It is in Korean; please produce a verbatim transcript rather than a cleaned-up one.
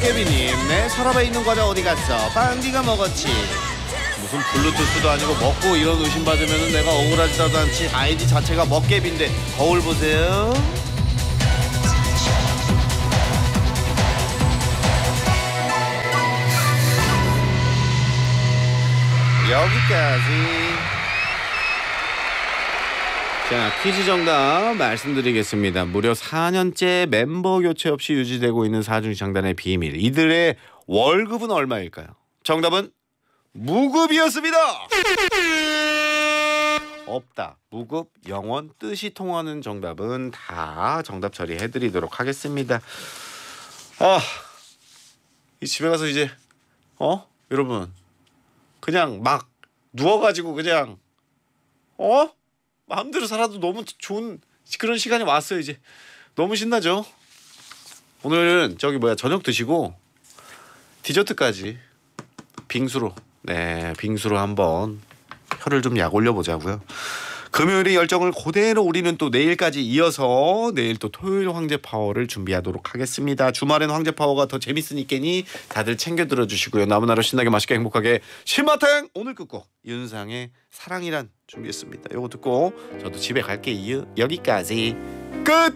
도깨비님, 내 서랍에 있는 과자 어디 갔어? 빵디가 먹었지. 무슨 블루투스도 아니고 먹고 이런 의심받으면 내가 억울하지도 않지. 아이디 자체가 먹개비인데 거울 보세요. 여기까지. 자, 퀴즈 정답 말씀드리겠습니다. 무려 사 년째 멤버 교체 없이 유지되고 있는 사중장단의 비밀. 이들의 월급은 얼마일까요? 정답은 무급이었습니다. 없다, 무급, 영원, 뜻이 통하는 정답은 다 정답 처리해드리도록 하겠습니다. 아, 이 집에 가서 이제 어? 여러분 그냥 막 누워가지고 그냥 어? 마음대로 살아도 너무 좋은 그런 시간이 왔어요. 이제 너무 신나죠? 오늘은 저기 뭐야 저녁 드시고 디저트까지 빙수로 네 빙수로 한번 혀를 좀 약 올려보자고요. 금요일의 열정을 그대로 우리는 또 내일까지 이어서 내일 또 토요일 황제파워를 준비하도록 하겠습니다. 주말엔 황제파워가 더 재밌으니까니 다들 챙겨 들어주시고요. 남은 하루 신나게 맛있게 행복하게 신마탱 오늘 끝곡 윤상의 사랑이란 준비했습니다. 요거 듣고 저도 집에 갈게요. 여기까지 끝.